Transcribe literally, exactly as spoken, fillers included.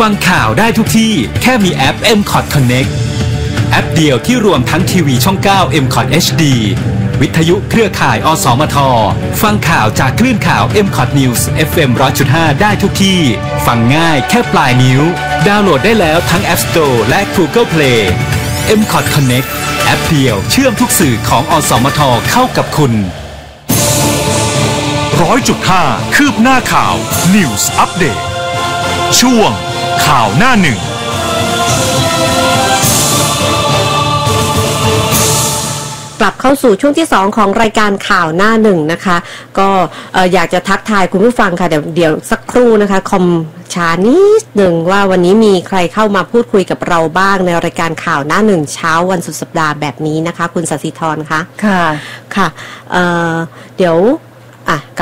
ฟังข่าวได้ทุกที่แค่มีแอป เอ็ม คอท Connect แอปเดียวที่รวมทั้งทีวีช่อง เก้า เอ็ม คอท เอช ดี วิทยุเครือข่ายอสมทฟังข่าวจากคลื่นข่าว เอ็ม คอท News เอฟ เอ็ม หนึ่งร้อยจุดห้า ได้ทุกที่ฟังง่ายแค่ปลายนิ้วดาวน์โหลดได้แล้วทั้ง App Store และ Google Play เอ็ม คอท Connect แอปเดียวเชื่อมทุกสื่อของอสมทเข้ากับคุณร้อยจุดห้าคืบหน้าข่าว News Update ช่วงข่าวหน้าหนึ่งกลับเข้าสู่ช่วงที่สองของรายการข่าวหน้าหนึ่งนะคะก็อยากจะทักทายคุณผู้ฟังค่ะเดี๋ยวเดี๋ยวสักครู่นะคะคอมช้านิดหนึ่งว่าวันนี้มีใครเข้ามาพูดคุยกับเราบ้างในรายการข่าวหน้าหนึ่งเช้าวันสุดสัปดาห์แบบนี้นะคะคุณศศิธรคะค่ะค่ะ เ, เดี๋ยวอ่ะ